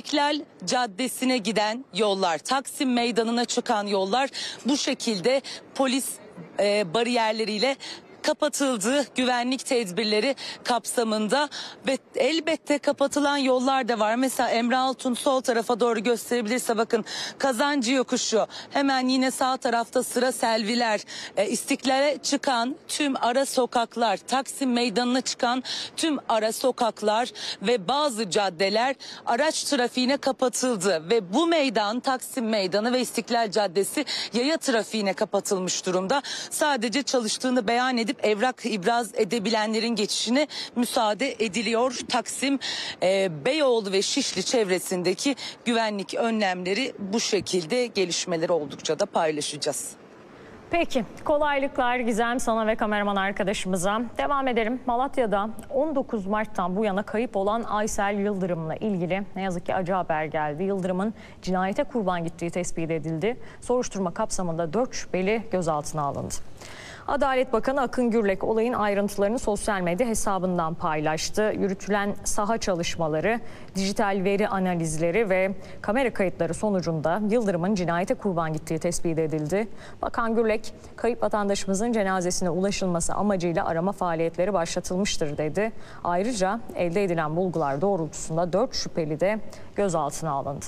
İstiklal Caddesi'ne giden yollar, Taksim Meydanı'na çıkan yollar bu şekilde polis bariyerleriyle kapatıldı, güvenlik tedbirleri kapsamında ve elbette kapatılan yollar da var. Mesela Emre Altun sol tarafa doğru gösterebilirse bakın, Kazancı Yokuşu, hemen yine sağ tarafta Sıra Selviler, İstiklal'e çıkan tüm ara sokaklar, Taksim Meydanı'na çıkan tüm ara sokaklar ve bazı caddeler araç trafiğine kapatıldı ve bu meydan, Taksim Meydanı ve İstiklal Caddesi yaya trafiğine kapatılmış durumda. Sadece çalıştığını beyan edip evrak ibraz edebilenlerin geçişine müsaade ediliyor. Taksim, Beyoğlu ve Şişli çevresindeki güvenlik önlemleri bu şekilde, gelişmeleri oldukça da paylaşacağız. Peki, kolaylıklar Gizem sana ve kameraman arkadaşımıza. Devam edelim. Malatya'da 19 Mart'tan bu yana kayıp olan Aysel Yıldırım'la ilgili ne yazık ki acı haber geldi. Yıldırım'ın cinayete kurban gittiği tespit edildi. Soruşturma kapsamında 4 şüpheli gözaltına alındı. Adalet Bakanı Akın Gürlek olayın ayrıntılarını sosyal medya hesabından paylaştı. Yürütülen saha çalışmaları, dijital veri analizleri ve kamera kayıtları sonucunda Yıldırım'ın cinayete kurban gittiği tespit edildi. Bakan Gürlek, kayıp vatandaşımızın cenazesine ulaşılması amacıyla arama faaliyetleri başlatılmıştır dedi. Ayrıca elde edilen bulgular doğrultusunda 4 şüpheli de gözaltına alındı.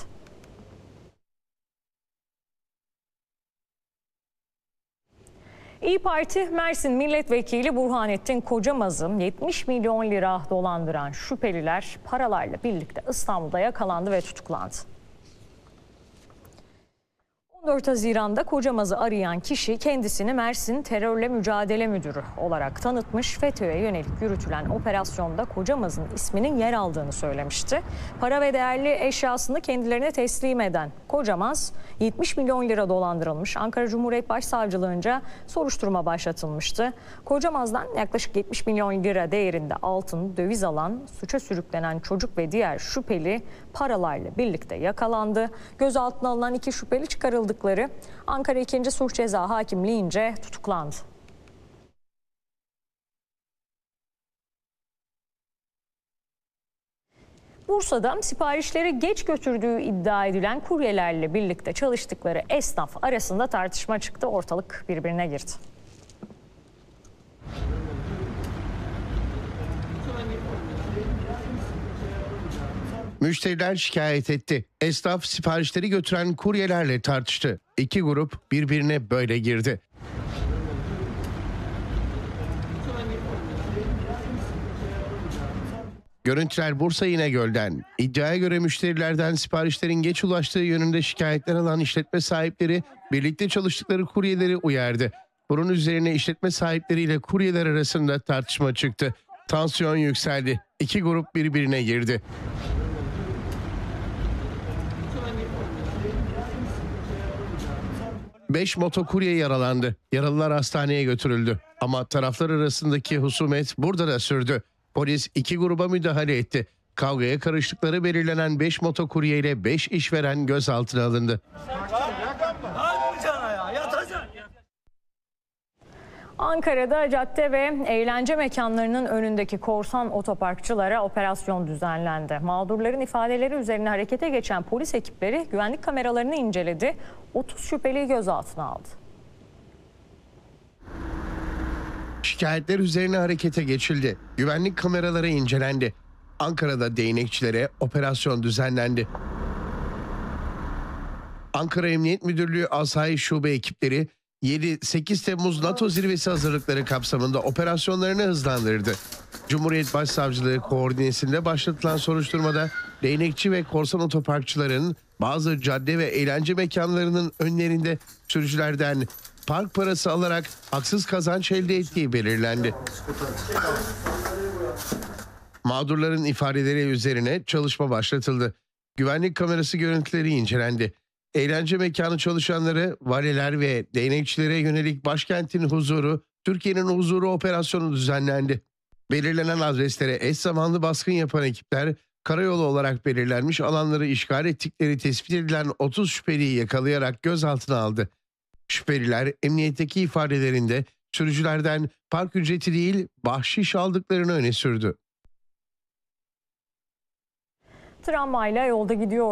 İYİ Parti Mersin Milletvekili Burhanettin Kocamaz'ı 70 milyon lira dolandıran şüpheliler paralarla birlikte İstanbul'da yakalandı ve tutuklandı. 14 Haziran'da Kocamaz'ı arayan kişi kendisini Mersin Terörle Mücadele Müdürü olarak tanıtmış. FETÖ'ye yönelik yürütülen operasyonda Kocamaz'ın isminin yer aldığını söylemişti. Para ve değerli eşyasını kendilerine teslim eden Kocamaz 70 milyon lira dolandırılmış. Ankara Cumhuriyet Başsavcılığınca soruşturma başlatılmıştı. Kocamaz'dan yaklaşık 70 milyon lira değerinde altın, döviz alan, suça sürüklenen çocuk ve diğer şüpheli paralarla birlikte yakalandı. Gözaltına alınan 2 şüpheli çıkarıldı. Ankara 2. Sulh Ceza Hakimliğince tutuklandı. Bursa'da siparişleri geç götürdüğü iddia edilen kuryelerle birlikte çalıştıkları esnaf arasında tartışma çıktı. Ortalık birbirine girdi. Müşteriler şikayet etti. Esnaf siparişleri götüren kuryelerle tartıştı. 2 grup birbirine böyle girdi. Görüntüler Bursa İnegöl'den. İddiaya göre müşterilerden siparişlerin geç ulaştığı yönünde şikayetler alan işletme sahipleri birlikte çalıştıkları kuryeleri uyardı. Bunun üzerine işletme sahipleriyle kuryeler arasında tartışma çıktı. Tansiyon yükseldi. 2 grup birbirine girdi. Beş motokurye yaralandı. Yaralılar hastaneye götürüldü. Ama taraflar arasındaki husumet burada da sürdü. Polis 2 gruba müdahale etti. Kavgaya karıştıkları belirlenen 5 motokurye ile 5 işveren gözaltına alındı. Ankara'da cadde ve eğlence mekanlarının önündeki korsan otoparkçılara operasyon düzenlendi. Mağdurların ifadeleri üzerine harekete geçen polis ekipleri güvenlik kameralarını inceledi. 30 şüpheli gözaltına aldı. Şikayetler üzerine harekete geçildi. Güvenlik kameraları incelendi. Ankara'da değnekçilere operasyon düzenlendi. Ankara Emniyet Müdürlüğü Asayiş Şube ekipleri 7-8 Temmuz NATO zirvesi hazırlıkları kapsamında operasyonlarını hızlandırdı. Cumhuriyet Başsavcılığı koordinesinde başlatılan soruşturmada değnekçi ve korsan otoparkçıların bazı cadde ve eğlence mekanlarının önlerinde sürücülerden park parası alarak haksız kazanç elde ettiği belirlendi. Mağdurların ifadeleri üzerine çalışma başlatıldı. Güvenlik kamerası görüntüleri incelendi. Eğlence mekanı çalışanları, valiler ve değnekçilere yönelik başkentin huzuru, Türkiye'nin huzuru operasyonu düzenlendi. Belirlenen adreslere eş zamanlı baskın yapan ekipler, karayolu olarak belirlenmiş alanları işgal ettikleri tespit edilen 30 şüpheliyi yakalayarak gözaltına aldı. Şüpheliler emniyetteki ifadelerinde sürücülerden park ücreti değil bahşiş aldıklarını öne sürdü. Tramvayla yolda gidiyor.